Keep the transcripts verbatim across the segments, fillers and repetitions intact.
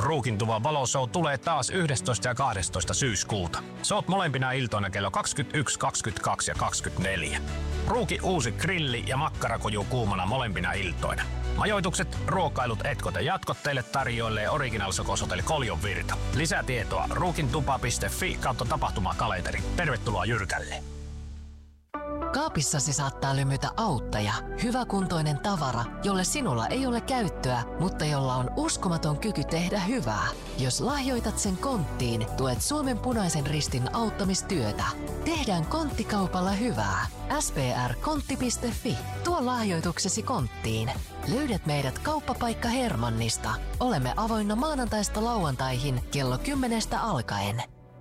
Ruukintuvan valoshow tulee taas yhdestoista ja kahdestoista syyskuuta. Soot molempina iltoina kello kaksikymmentäyksi, kaksikymmentäkaksi ja kaksikymmentäneljä. Ruuki uusi grilli ja makkarakoju kuumana molempina iltoina. Majoitukset, ruokailut, etkot ja jatkot teille tarjoilee Original Sokos Hotelli Koljon Virta. Lisätietoa ruukintupa piste fi kautta tapahtumakalenteri. Tervetuloa Jyrkälle. Kaapissasi saattaa lymytä auttaja, hyväkuntoinen tavara, jolle sinulla ei ole käyttöä, mutta jolla on uskomaton kyky tehdä hyvää. Jos lahjoitat sen konttiin, tuet Suomen Punaisen Ristin auttamistyötä. Tehdään konttikaupalla hyvää. s p r kontti piste fi. Tuo lahjoituksesi konttiin. Löydät meidät kauppapaikka Hermannista. Olemme avoinna maanantaista lauantaihin kello kymmenestä alkaen.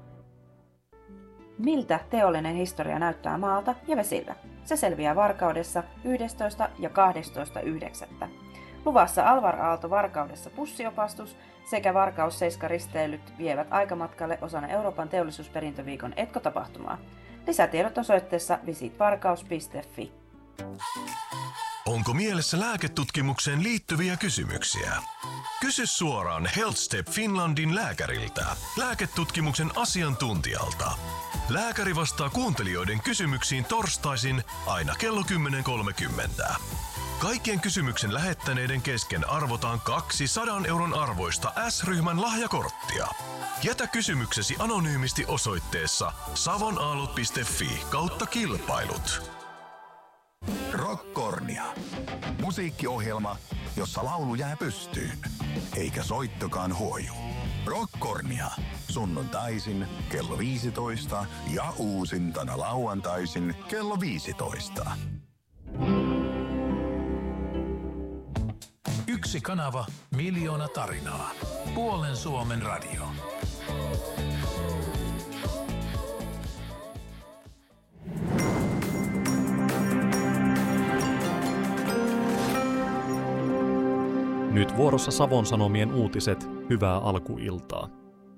Miltä teollinen historia näyttää maalta ja vesiltä? Se selviää Varkaudessa yhdestoista ja kahdestoista yhdeksättä Luvassa Alvar Aalto Varkaudessa pussiopastus sekä Varkaus Seiska risteilyt vievät aikamatkalle osana Euroopan teollisuusperintöviikon etkotapahtumaa. Lisätiedot osoitteessa visit varkaus piste fi. Onko mielessä lääketutkimukseen liittyviä kysymyksiä? Kysy suoraan HealthStep Finlandin lääkäriltä, lääketutkimuksen asiantuntijalta. Lääkäri vastaa kuuntelijoiden kysymyksiin torstaisin aina kello kymmenen kolmekymmentä. Kaikkien kysymyksen lähettäneiden kesken arvotaan kaksi sadan euron arvoista S-ryhmän lahjakorttia. Jätä kysymyksesi anonyymisti osoitteessa savonaalot piste fi kautta kilpailut. Rockkornia. Musiikkiohjelma, jossa laulu jää pystyyn, eikä soittokaan huoju. Rockkornia. Sunnuntaisin kello viisitoista ja uusintana lauantaisin kello viisitoista. Yksi kanava, miljoona tarinaa. Puolen Suomen radio. Nyt vuorossa Savon Sanomien uutiset, hyvää alkuiltaa.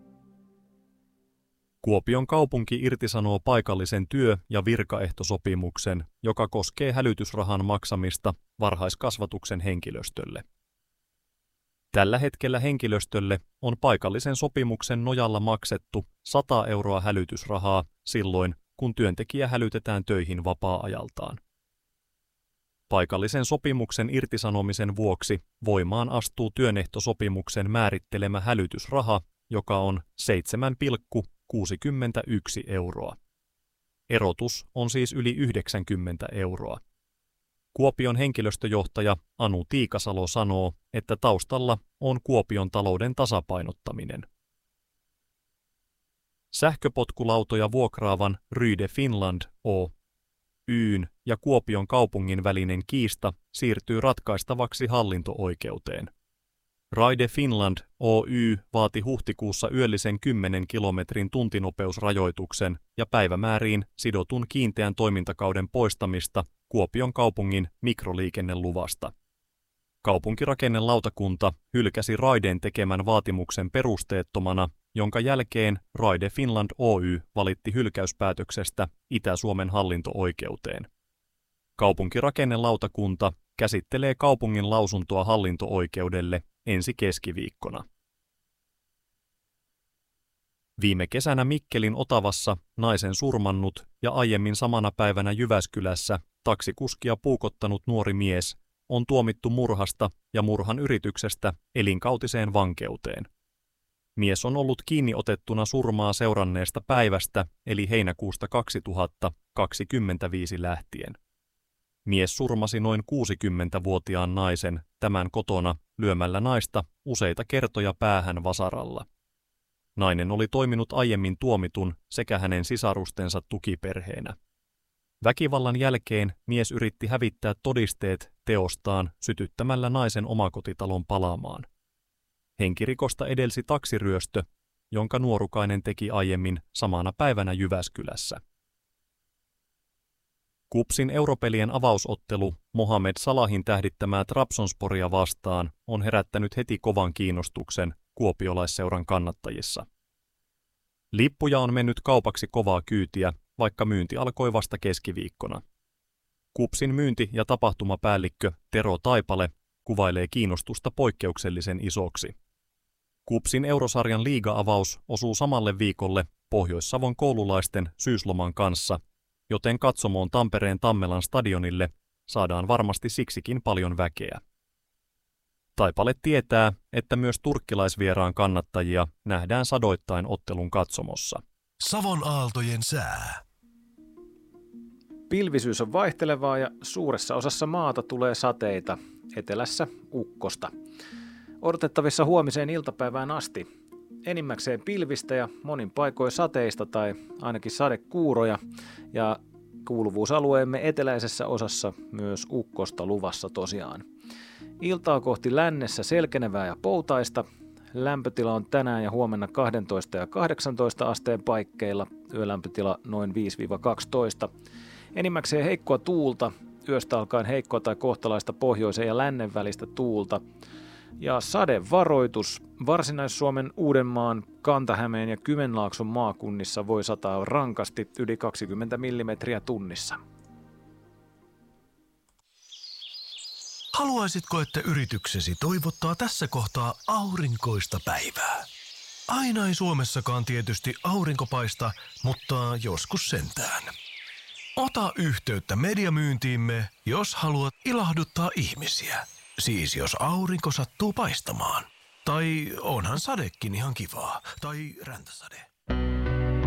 Kuopion kaupunki irtisanoo paikallisen työ- ja virkaehtosopimuksen, joka koskee hälytysrahan maksamista varhaiskasvatuksen henkilöstölle. Tällä hetkellä henkilöstölle on paikallisen sopimuksen nojalla maksettu sata euroa hälytysrahaa silloin, kun työntekijä hälytetään töihin vapaa-ajaltaan. Paikallisen sopimuksen irtisanomisen vuoksi voimaan astuu työnehtosopimuksen määrittelemä hälytysraha, joka on seitsemän pilkku kuusikymmentäyksi euroa. Erotus on siis yli yhdeksänkymmentä euroa. Kuopion henkilöstöjohtaja Anu Tiikasalo sanoo, että taustalla on Kuopion talouden tasapainottaminen. Sähköpotkulautoja vuokraavan Ryde Finland Oy:n ja Kuopion kaupungin välinen kiista siirtyy ratkaistavaksi hallinto-oikeuteen. Ride Finland Oy vaati huhtikuussa yöllisen kymmenen kilometrin tuntinopeusrajoituksen ja päivämääriin sidotun kiinteän toimintakauden poistamista Kuopion kaupungin mikroliikenneluvasta. Kaupunkirakennelautakunta hylkäsi Raiden tekemän vaatimuksen perusteettomana, jonka jälkeen Ride Finland Oy valitti hylkäyspäätöksestä Itä-Suomen hallinto-oikeuteen. Kaupunkirakennelautakunta käsittelee kaupungin lausuntoa hallinto-oikeudelle ensi keskiviikkona. Viime kesänä Mikkelin Otavassa naisen surmannut ja aiemmin samana päivänä Jyväskylässä taksikuskia puukottanut nuori mies on tuomittu murhasta ja murhan yrityksestä elinkautiseen vankeuteen. Mies on ollut kiinni otettuna surmaa seuranneesta päivästä eli heinäkuusta kaksituhattakaksikymmentäviisi lähtien. Mies surmasi noin kuusikymmentävuotiaan naisen tämän kotona lyömällä naista useita kertoja päähän vasaralla. Nainen oli toiminut aiemmin tuomitun sekä hänen sisarustensa tukiperheenä. Väkivallan jälkeen mies yritti hävittää todisteet teostaan sytyttämällä naisen omakotitalon palaamaan. Henkirikosta edelsi taksiryöstö, jonka nuorukainen teki aiemmin samana päivänä Jyväskylässä. KuPSin europelien avausottelu Mohamed Salahin tähdittämää Trabzonsporia vastaan on herättänyt heti kovan kiinnostuksen kuopiolaisseuran kannattajissa. Lippuja on mennyt kaupaksi kovaa kyytiä, vaikka myynti alkoi vasta keskiviikkona. KuPSin myynti- ja tapahtumapäällikkö Tero Taipale kuvailee kiinnostusta poikkeuksellisen isoksi. KuPSin Eurosarjan liiga-avaus osuu samalle viikolle Pohjois-Savon koululaisten syysloman kanssa, joten katsomoon Tampereen Tammelan stadionille saadaan varmasti siksikin paljon väkeä. Taipale tietää, että myös turkkilaisvieraan kannattajia nähdään sadoittain ottelun katsomossa. Savon aaltojen sää. Pilvisyys on vaihtelevaa ja suuressa osassa maata tulee sateita, etelässä ukkosta. Odotettavissa huomiseen iltapäivään asti. Enimmäkseen pilvistä ja monin paikoin sateista tai ainakin sadekuuroja ja kuuluvuusalueemme eteläisessä osassa myös ukkosta luvassa tosiaan. Iltaa kohti lännessä selkenevää ja poutaista. Lämpötila on tänään ja huomenna kaksitoista ja kahdeksantoista asteen paikkeilla, yölämpötila noin viisi kaksitoista. Enimmäkseen heikkoa tuulta, yöstä alkaen heikkoa tai kohtalaista pohjoisen ja lännen välistä tuulta. Ja sadevaroitus. Varsinais-Suomen, Uudenmaan, Kanta-Hämeen ja Kymenlaakson maakunnissa voi sataa rankasti yli kaksikymmentä millimetriä tunnissa. Haluaisitko, että yrityksesi toivottaa tässä kohtaa aurinkoista päivää? Aina ei Suomessakaan tietysti aurinko paista, mutta joskus sentään. Ota yhteyttä mediamyyntiimme, jos haluat ilahduttaa ihmisiä. Siis jos aurinko sattuu paistamaan. Tai onhan sadekin ihan kivaa. Tai räntäsade.